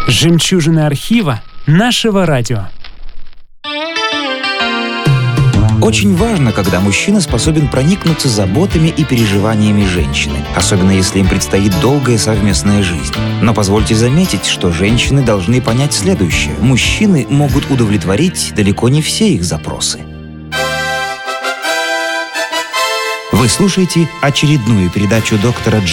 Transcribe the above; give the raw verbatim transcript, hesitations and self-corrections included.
Жемчужины архива нашего радио. Очень важно, когда мужчина способен проникнуться заботами и переживаниями женщины, особенно если им предстоит долгая совместная жизнь. Но позвольте заметить, что женщины должны понять следующее: мужчины могут удовлетворить далеко не все их запросы. Вы слушаете очередную передачу доктора